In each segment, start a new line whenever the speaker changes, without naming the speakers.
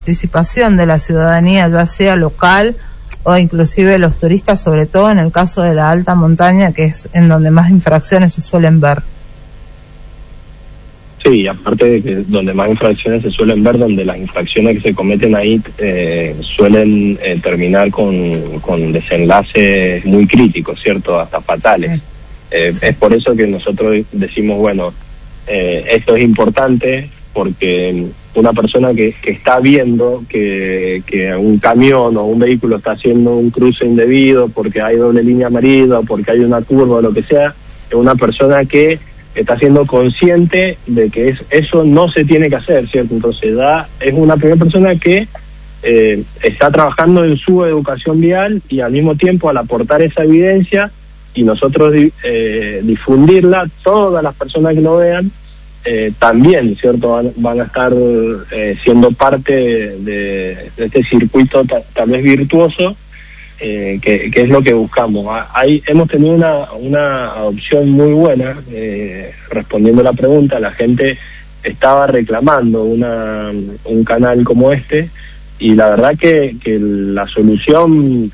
participación de la ciudadanía, ya sea local o inclusive los turistas, sobre todo en el caso de la alta montaña, que es en donde más infracciones se suelen ver.
Sí, aparte de que donde más infracciones se suelen ver, donde las infracciones que se cometen ahí suelen terminar con desenlaces muy críticos, ¿cierto? Hasta fatales. Sí. Es por eso que nosotros decimos, bueno, esto es importante porque una persona que está viendo que un camión o un vehículo está haciendo un cruce indebido porque hay doble línea amarilla, porque hay una curva o lo que sea, es una persona que está siendo consciente de que eso no se tiene que hacer, ¿cierto? Entonces es una primera persona que está trabajando en su educación vial y al mismo tiempo al aportar esa evidencia y nosotros difundirla, todas las personas que lo vean también, ¿cierto? Van a estar siendo parte de este circuito tal vez virtuoso, que es lo que buscamos. Ahí hemos tenido una adopción muy buena. Respondiendo a la pregunta, la gente estaba reclamando un canal como este, y la verdad que la solución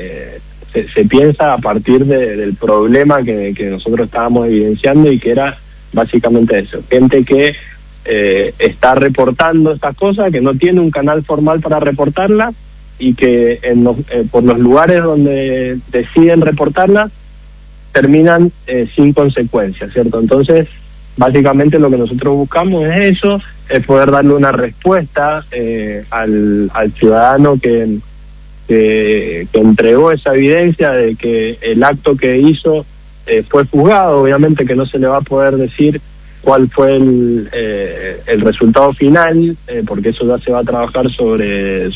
se piensa a partir del problema que nosotros estábamos evidenciando, y que era básicamente eso: gente que está reportando estas cosas, que no tiene un canal formal para reportarlas, y que por los lugares donde deciden reportarlas terminan sin consecuencias, ¿cierto? Entonces, básicamente lo que nosotros buscamos es eso, es poder darle una respuesta al ciudadano que entregó esa evidencia de que el acto que hizo fue juzgado. Obviamente que no se le va a poder decir cuál fue el resultado final, porque eso ya se va a trabajar sobre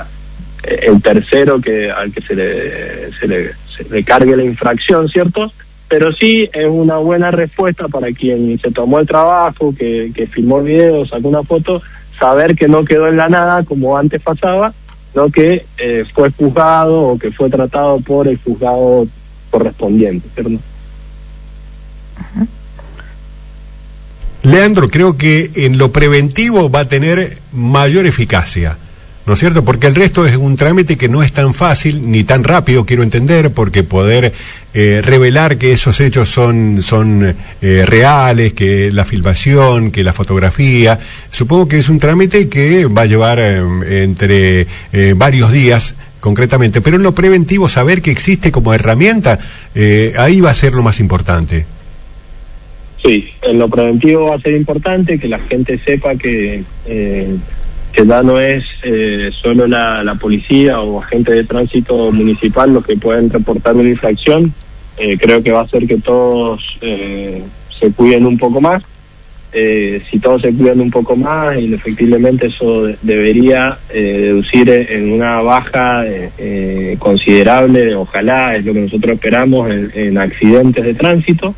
el tercero al que se le cargue la infracción, ¿cierto? Pero sí es una buena respuesta para quien se tomó el trabajo, que filmó el video, sacó una foto, saber que no quedó en la nada como antes pasaba, no que fue juzgado o que fue tratado por el juzgado correspondiente, ¿cierto?
Leandro, creo que en lo preventivo va a tener mayor eficacia, ¿no es cierto? Porque el resto es un trámite que no es tan fácil ni tan rápido, quiero entender, porque poder revelar que esos hechos son reales, que la filmación, que la fotografía, supongo que es un trámite que va a llevar entre varios días concretamente, pero en lo preventivo, saber que existe como herramienta, ahí va a ser lo más importante.
Sí, en lo preventivo va a ser importante que la gente sepa que ya no es solo la policía o agentes de tránsito municipal los que pueden reportar una infracción. Creo que va a hacer que todos se cuiden un poco más. Si todos se cuidan un poco más, indefectiblemente eso debería deducir en una baja considerable, ojalá, es lo que nosotros esperamos, en accidentes de tránsito.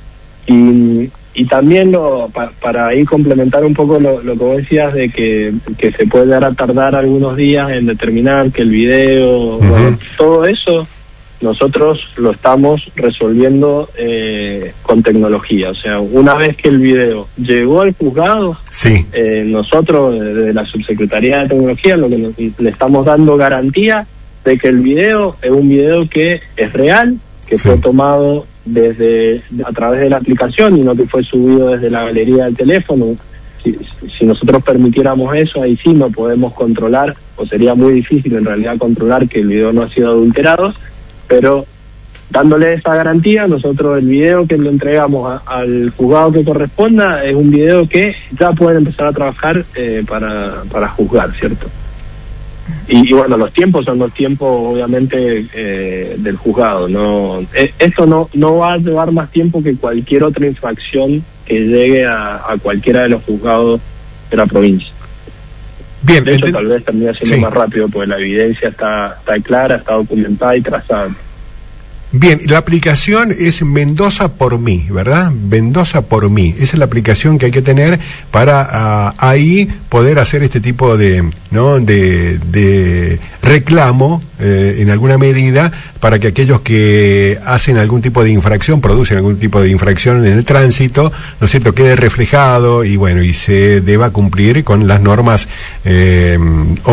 Y también para ahí complementar un poco lo que vos decías de que se puede dar a tardar algunos días en determinar que el video, bueno, todo eso nosotros lo estamos resolviendo con tecnología. O sea, una vez que el video llegó al juzgado, sí, nosotros desde la Subsecretaría de Tecnología lo que le estamos dando garantía de que el video es un video que es real, que fue tomado a través de la aplicación y no que fue subido desde la galería del teléfono. Si nosotros permitiéramos eso, ahí sí no podemos controlar, o sería muy difícil en realidad controlar que el video no ha sido adulterado, pero dándole esa garantía, nosotros el video que le entregamos al juzgado que corresponda es un video que ya pueden empezar a trabajar para juzgar, ¿cierto? Y bueno, los tiempos son los tiempos obviamente del juzgado. Esto no va a llevar más tiempo que cualquier otra infracción que llegue a cualquiera de los juzgados de la provincia. Bien, de hecho tal vez termine siendo más rápido porque la evidencia está clara, está documentada y trazada.
Bien, la aplicación es Mendoza por mí, ¿verdad? Mendoza por mí. Esa es la aplicación que hay que tener para ahí poder hacer este tipo de, ¿no?, de reclamo en alguna medida, para que aquellos que hacen algún tipo de infracción, producen algún tipo de infracción en el tránsito, ¿no es cierto?, quede reflejado y bueno, y se deba cumplir con las normas